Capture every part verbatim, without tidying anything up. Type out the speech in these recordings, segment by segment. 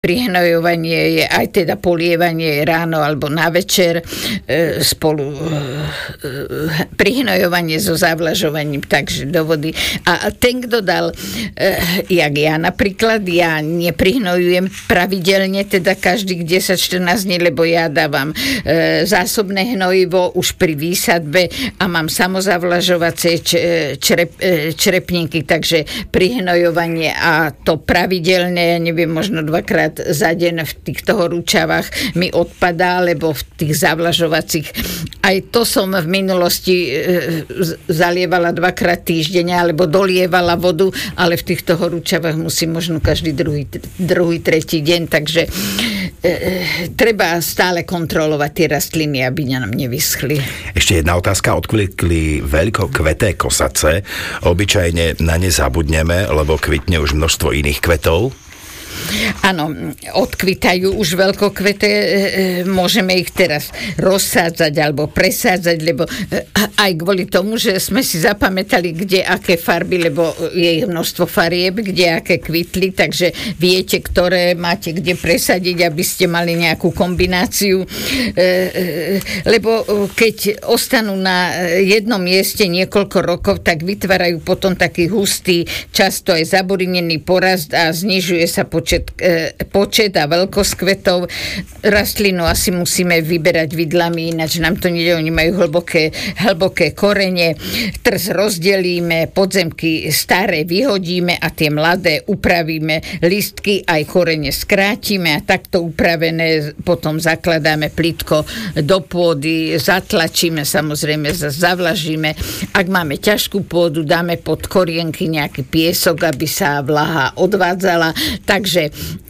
prihnojovanie je aj teda polievanie ráno alebo na večer, spolu prihnojovanie so zavlažovaním, takže do vody. A ten, kto dal, jak ja napríklad, ja neprihnojujem pravidelne, teda každých desať štrnásť dní, lebo ja dávam zásobné hnojivo už pri výsadbe a mám samozavlažovacie črep, črepníky, takže prihnojovanie a to pravidelne, ja neviem, možno dvakrát za deň v týchto horúčavách mi odpadá, lebo v tých zavlažovacích aj to som v minulosti e, zalievala dvakrát týždeň alebo dolievala vodu, ale v týchto horúčavách musím možno každý druhý, druhý tretí deň, takže e, e, treba stále kontrolovať tie rastliny, aby nám nevyschli. Ešte jedna otázka, odklikli veľkokveté kosace, obyčajne na ne zabudneme, lebo kvitne už množstvo iných kvetov. Áno, odkvitajú už veľkokveté, môžeme ich teraz rozsádzať alebo presádzať, lebo aj kvôli tomu, že sme si zapamätali, kde aké farby, lebo je ich množstvo farieb, kde aké kvitli, takže viete, ktoré máte kde presadiť, aby ste mali nejakú kombináciu. Lebo keď ostanú na jednom mieste niekoľko rokov, tak vytvárajú potom taký hustý, často aj zaburinený porast a znižuje sa počet počet a veľkosť kvetov. Rastlinu asi musíme vyberať vidlami, ináč nám to nejde, oni majú hlboké, hlboké korene. Trz rozdelíme, podzemky staré vyhodíme a tie mladé upravíme, listky aj korene skrátime a takto upravené potom zakladáme plitko do pôdy, zatlačíme, samozrejme zavlažíme. Ak máme ťažkú pôdu, dáme pod korienky nejaký piesok, aby sa vlaha odvádzala. Takže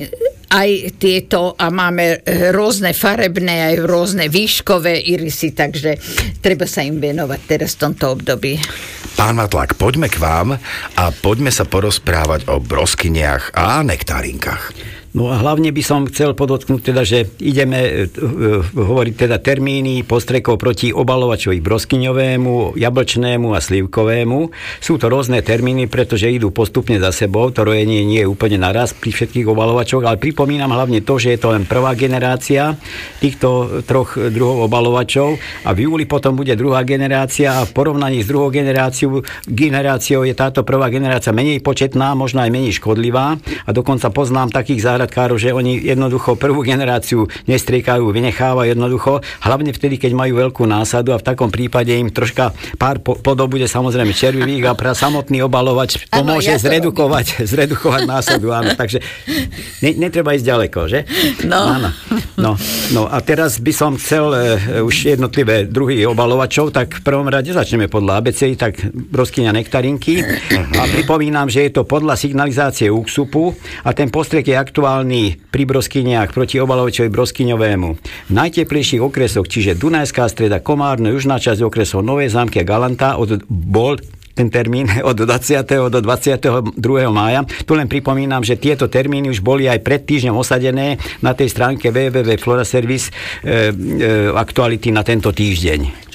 aj tieto a máme rôzne farebné, aj rôzne výškové irisy, takže treba sa im venovať teraz v tomto období. Pán Matlák, poďme k vám a poďme sa porozprávať o broskyniach a nektárinkach. No a hlavne by som chcel podotknúť teda, že ideme uh, hovoriť teda termíny postrekov proti obalovačovi broskyňovému, jablčnému a slivkovému. Sú to rôzne termíny, pretože idú postupne za sebou. To rojenie nie je úplne naraz pri všetkých obalovačoch, ale pripomínam hlavne to, že je to len prvá generácia týchto troch druhov obalovačov a v júli potom bude druhá generácia a v porovnaní s druhou generáciou, generáciou je táto prvá generácia menej početná, možno aj menej škodlivá a dokonca poznám takých záhradkárov, že oni jednoducho prvú generáciu nestriekajú, vynechávajú jednoducho, hlavne vtedy, keď majú veľkú násadu a v takom prípade im troška pár plodov bude samozrejme červivých a pra samotný obalovač pomôže ja zredukovať, zredukovať násadu, áno, takže ne, netreba ísť ďaleko, že? No. Áno. No, no a teraz by som chcel uh, už jednotlivé druhy obalovačov, tak v prvom rade začneme podľa abecedy, tak broskyňa nektarinky a pripomínam, že je to podľa signalizácie úksupu a ten postrek je aktuálny pri broskyniach proti obalovačovi broskyňovému. V najteplejších okresoch, čiže Dunajská streda, Komárno, južná časť okresov Nové Zámky a Galanta od bol ten termín od dvadsiateho do dvadsiateho druhého mája. Tu len pripomínam, že tieto termíny už boli aj pred týždňom osadené na tej stránke w w w bodka floraservice e, e, aktuality na tento týždeň.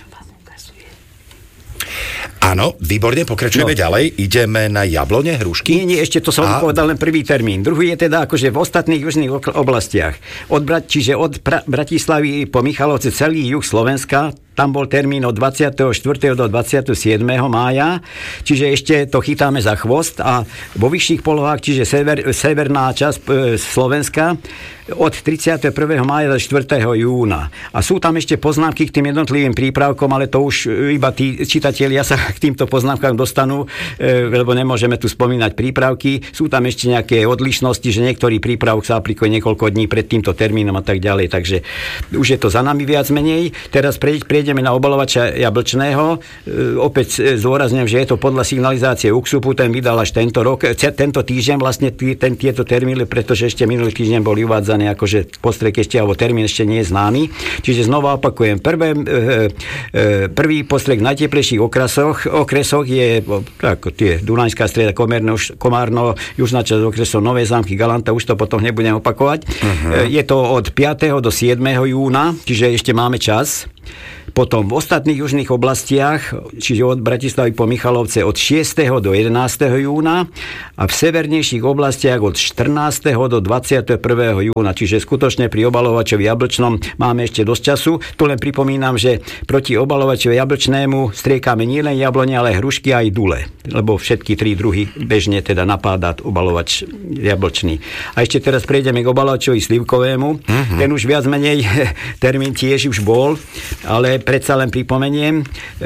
Áno, výborne, pokračujeme no. ďalej. Ideme na jablone, hrušky. Nie, nie, ešte to som a... povedal len prvý termín. Druhý je teda akože v ostatných južných oblastiach. Od, čiže od pra- Bratislavy po Michalovce celý juh Slovenska, tam bol termín od dvadsiateho štvrtého do dvadsiateho siedmeho mája, čiže ešte to chytáme za chvost a vo vyšších polohách, čiže sever, severná časť e, Slovenska, od tridsiateho prvého mája do štvrtého júna. A sú tam ešte poznámky k tým jednotlivým prípravkom, ale to už iba tí čitatelia sa k týmto poznámkam dostanú, e, lebo nemôžeme tu spomínať prípravky. Sú tam ešte nejaké odlišnosti, že niektorý prípravok sa aplikuje niekoľko dní pred týmto termínom a tak ďalej, takže už je to za nami viac menej. Teraz prejď ideme na obalovača jablčného. E, opäť zdôrazňujem, že je to podľa signalizácie úksupu, ten vydal až tento rok, tento týždeň vlastne tý, ten, tieto termíny, pretože ešte minulý týždeň boli uvádzané akože postrek ešte, alebo termín ešte nie je známy. Čiže znova opakujem, prvé, e, e, prvý postrek v najteplejších okresoch, okresoch je ako tie Dunajská streda, Komárno, Komárno, južná časť okresov Nové Zámky, Galanta, už to potom nebudem opakovať. Uh-huh. E, je to od piateho do siedmeho júna, čiže ešte máme čas. Potom v ostatných južných oblastiach, čiže od Bratislavy po Michalovce od šiesteho do jedenásteho júna a v severnejších oblastiach od štrnásteho do dvadsiateho prvého júna, čiže skutočne pri obalovačovi jablčnom máme ešte dosť času. Tu len pripomínam, že proti obalovačovi jablčnému striekame nielen jablone, ale hrušky aj dule, lebo všetky tri druhy bežne teda napádá obalovač jablčný. A ešte teraz prejdeme k obalovačovi slivkovému. Mm-hmm. Ten už viac menej termín tiež už bol, ale predsa len pripomeniem.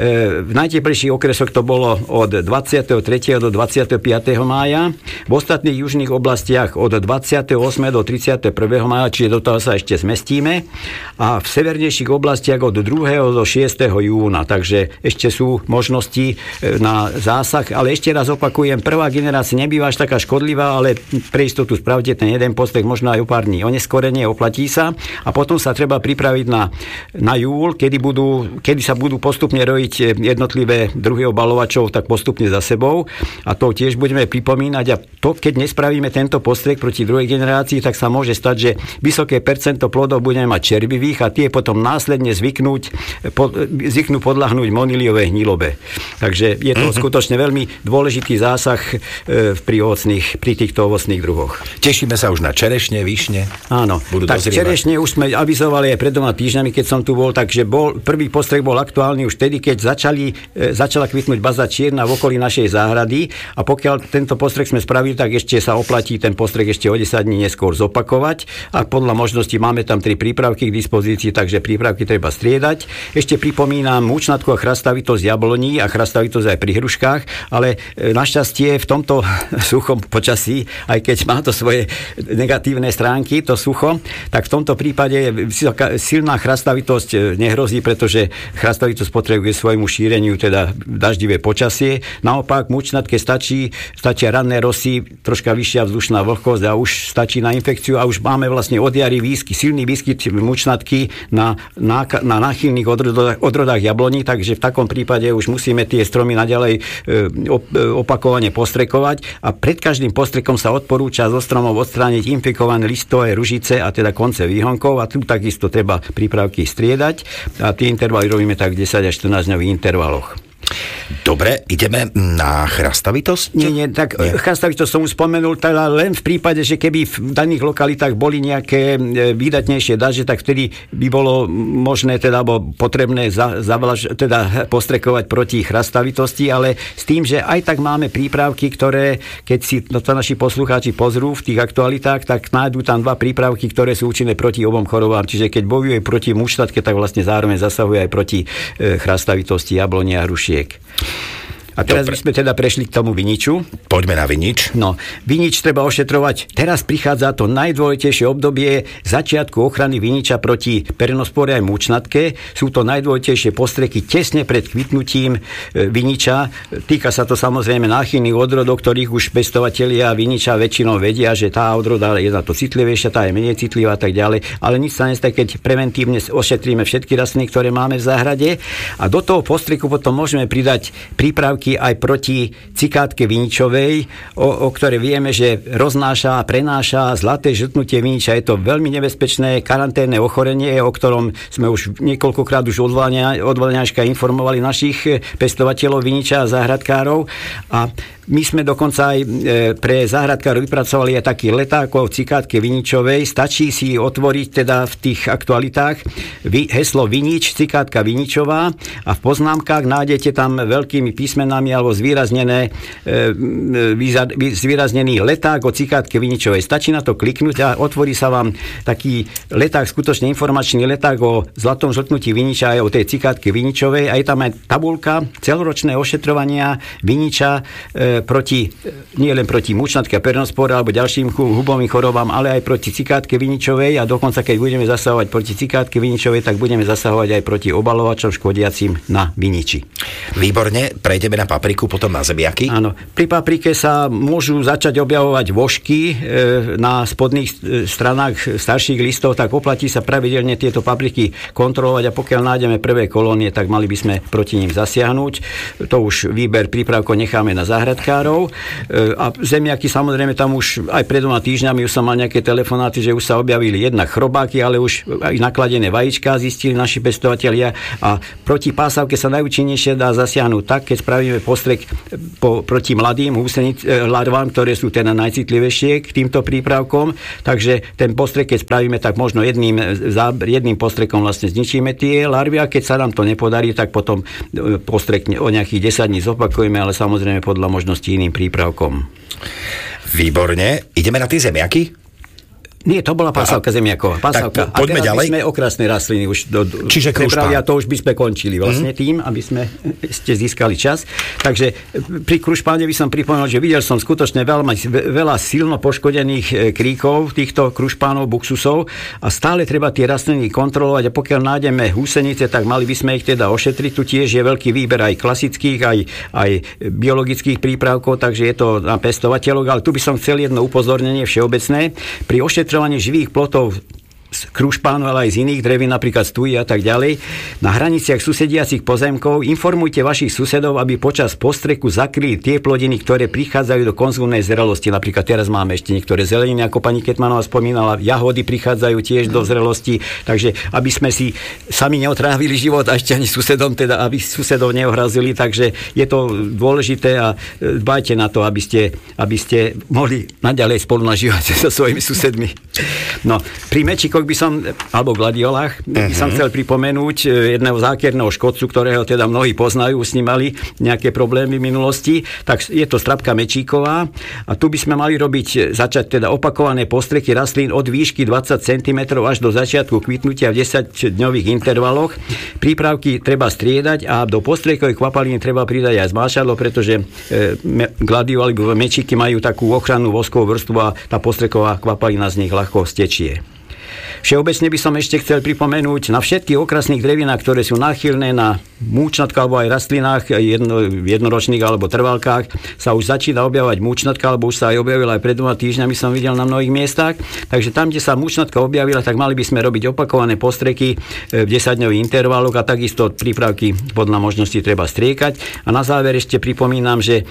V najteplejších okresoch to bolo od dvadsiateho tretieho do dvadsiateho piateho mája, v ostatných južných oblastiach od dvadsiateho ôsmeho do tridsiateho prvého mája, čiže do toho sa ešte zmestíme, a v severnejších oblastiach od druhého do šiesteho júna, takže ešte sú možnosti na zásah, ale ešte raz opakujem, prvá generácia nebýva až taká škodlivá, ale pre istotu spravte ten jeden postreh, možno aj o pár dní oneskorenie, oplatí sa, a potom sa treba pripraviť na, na júl, kedy, budú, kedy sa budú postupne rojiť jednotlivé druhy obalovačov tak postupne za sebou, a to tiež budeme pripomínať, a to, keď nespravíme tento postreh proti druhej generácii, tak sa môže stať, že vysoké percento plodov budeme mať červivých a tie potom následne zvyknúť, po, zvyknú podľahnúť moniliovej hnilobe. Takže je to skutočne veľmi dôležitý zásah e, pri ovocných, pri týchto ovocných druhoch. Tešíme sa už na čerešne, višne. Áno, budú tak dozrievať. Čerešne už sme avizovali aj pred dvoma týždňami, keď som tu bol, takže bol, prvý postreh bol aktuálny už vtedy, keď začali, e, začala kvitnúť baza čierna v okolí našej záhrady, a pokiaľ tento postreh sme spravili, tak ešte sa oplatí ten postreh ešte o desať dní neskôr zopakovať, a podľa možností máme tam tri prípravky k dispozícii, takže prípravky treba striedať. Ešte pripomínam mučnatku a chrastavitosť jabloní a chrastavitosť aj pri hruškách, ale našťastie v tomto suchom počasí, aj keď má to svoje negatívne stránky, to sucho, tak v tomto prípade silná chrastavitosť nehrozí, pretože chrastavitosť potrebuje svojmu šíreniu teda daždivé počasie. Naopak mučnatke stačí, stačia ranné rosy, troška vyššia vzdušná vlhkosť a už stačí na infekciu, a už máme vlastne od jary výsky, silný výskyt mučnatky na, na, na náchylných odrodách, odrodách jabloní, takže v takom prípade už musíme tie stromy naďalej e, op, e, opakovane postrekovať, a pred každým postrekom sa odporúča zo stromov odstrániť infikované listové ružice a teda konce výhonkov, a tu takisto treba prípravky striedať, a tie intervaly robíme tak v desať až štrnásť dňových intervaloch. Dobre, ideme na chrastavitosť? Nie, nie, tak chrastavitosť som už spomenul, teda len v prípade, že keby v daných lokalitách boli nejaké výdatnejšie dažde, tak vtedy by bolo možné, teda, alebo potrebné za, zavlaž, teda postrekovať proti chrastavitosti, ale s tým, že aj tak máme prípravky, ktoré, keď si to naši poslucháči pozrú v tých aktualitách, tak nájdú tam dva prípravky, ktoré sú účinné proti obom chorobám. Čiže keď bojuje proti mučnatke, tak vlastne zároveň zasahuje aj proti chrastavitosti jabloní a hrušiek. A teraz Dobre. by sme teda prešli k tomu viniču. Poďme na vinič. No, vinič treba ošetrovať. Teraz prichádza to najdôležitejšie obdobie začiatku ochrany viniča proti perenospore aj mučnatke. Sú to najdôležitejšie postreky tesne pred kvitnutím viniča. Týka sa to samozrejme náchylných odrodov, ktorých už pestovatelia viniča väčšinou vedia, že tá odroda je na to citlivejšia, tá je menej citlivá a tak ďalej. Ale nič sa nestane, keď preventívne ošetríme všetky rastliny, ktoré máme v záhrade. A do toho postreku potom môžeme pridať prípravky aj proti cikátke viničovej, o, o ktoré vieme, že roznáša a prenáša zlaté žltnutie viniča. Je to veľmi nebezpečné karanténne ochorenie, o ktorom sme už niekoľkokrát už od Vlňaška informovali našich pestovateľov viniča a záhradkárov. A my sme dokonca aj pre záhradkárov vypracovali aj taký leták o cikátke viničovej. Stačí si otvoriť teda v tých aktualitách heslo vinič, cikátka viničová, a v poznámkach nájdete tam veľkými písmenami alebo zvýraznené, zvýraznený leták o cikátke viničovej. Stačí na to kliknúť a otvorí sa vám taký leták, skutočne informačný leták o zlatom žltnutí viniča aj o tej cikátke viničovej, a je tam aj tabuľka celoročné ošetrovania viniča proti, nie len proti mučnatke a perenospore alebo ďalším hubovým chorobám, ale aj proti cikátke viničovej, a dokonca keď budeme zasahovať proti cikátke viničovej, tak budeme zasahovať aj proti obalovačom škodiacim na viniči. Výborne, prejdeme na papriku, potom na zemiaky. Áno, pri paprike sa môžu začať objavovať vožky e, na spodných stranách starších listov, tak oplatí sa pravidelne tieto papriky kontrolovať, a pokiaľ nájdeme prvé kolónie, tak mali by sme proti ním zasiahnuť. To už výber prípravkov necháme na záhrad mučnatkárov a zemiaky samozrejme tam už aj pred dvoma týždňami už som mal nejaké telefonáty, že už sa objavili jednak chrobáky, ale už aj nakladené vajíčka zistili naši pestovatelia a proti pásavke sa najúčinnejšie dá zasiahnuť tak, keď spravíme postrek po, proti mladým húsenic, larvám, ktoré sú teda najcitlivejšie k týmto prípravkom, takže ten postrek, keď spravíme, tak možno jedným, jedným postrekom vlastne zničíme tie larvy a keď sa nám to nepodarí, tak potom postrek o nejakých desať dní zopakujeme, ale samozrejme podľa možností iným prípravkom. Výborne. Ideme na tie zemiaky? Nie, to bola pásavka zemiaková. Pásavka. Tak po, poďme a teraz ďalej. by sme okrasné rastliny už do, do, Čiže krušpán. To už by sme končili vlastne mm. tým, aby sme ste získali čas. Takže pri krušpáne by som pripomenul, že videl som skutočne veľa, veľa silno poškodených kríkov týchto krušpánov, buksusov a stále treba tie rastliny kontrolovať a pokiaľ nájdeme húsenice, tak mali by sme ich teda ošetriť. Tu tiež je veľký výber aj klasických, aj, aj biologických prípravkov, takže je to na pestovateľov, ale tu by som chcel jedno upozornenie všeobecné. Pri ošetrovaní živých plotov z krušpánu, ale aj z iných drevín, napríklad z tují a tak ďalej. Na hraniciach susediacich pozemkov informujte vašich susedov, aby počas postreku zakryli tie plodiny, ktoré prichádzajú do konzumnej zrelosti. Napríklad teraz máme ešte niektoré zeleniny, ako pani Ketmanová spomínala, jahody prichádzajú tiež do zrelosti, takže aby sme si sami neotrávili život a ešte ani susedom, teda aby susedov neohrazili, takže je to dôležité a dbajte na to, aby ste, aby ste mohli naďalej spolu nažívať so svojimi susedmi. No, pri mečikoch by som, alebo gladiolách, uh-huh. by som chcel pripomenúť jedného zákerného škodcu, ktorého teda mnohí poznajú, s ním mali nejaké problémy v minulosti, tak je to strapka mečíková a tu by sme mali robiť, začať teda opakované postreky rastlín od výšky dvadsať centimetrov až do začiatku kvitnutia v desaťdňových intervaloch. Prípravky treba striedať a do postrekovej kvapaliny treba pridať aj zmášadlo, pretože e, gladiol alebo mečíky majú takú ochrannú voskovú vrstvu a tá postreková kvapalina z nich ľahko stečie. Všeobecne by som ešte chcel pripomenúť na všetkých okrasných drevinách, ktoré sú náchylné na múčnatka alebo aj rastlinách jedno, jednoročných alebo trvalkách, sa už začína objavovať múčnatka, alebo už sa aj objavila aj pred dvoma týždňami, som videl na mnohých miestach. Takže tam, kde sa múčnatka objavila, tak mali by sme robiť opakované postreky v desaťdňových intervaloch a takisto prípravky podľa možnosti treba striekať. A na záver ešte pripomínam, že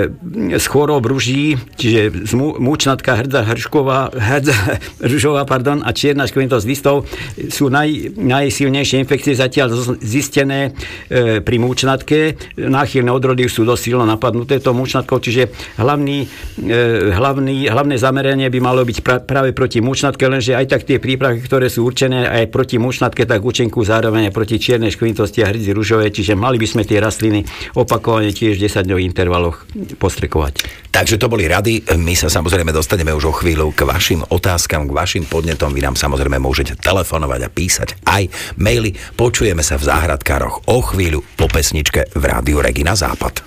z chorób ruží, čiže z múčnatka hrdza hršková, hrdza ružová, pardon, a čierna škvinitosť listov sú naj, najsilnejšie infekcie zatiaľ zistené e, pri múčnatke. Náchylné odrody sú dosť silno napadnuté tou múčnatkou, čiže hlavný, e, hlavný, hlavné zameranie by malo byť pra, práve proti múčnatke, lenže aj tak tie prípravky, ktoré sú určené aj proti múčnatke, tak účinkujú zároveň aj proti čiernej škvinitosti a hrdzi ružovej, čiže mali by sme tie rastliny opakovane tiež v desaťdňových intervaloch postrekovať. Takže to boli rady. My sa samozrejme dostaneme už o chvíľu k vašim otázkam, k vašim podnetom. Vy nám samozrejme môžete telefonovať a písať aj maily. Počujeme sa v Záhradkároch o chvíľu po pesničke v rádiu Regina Západ.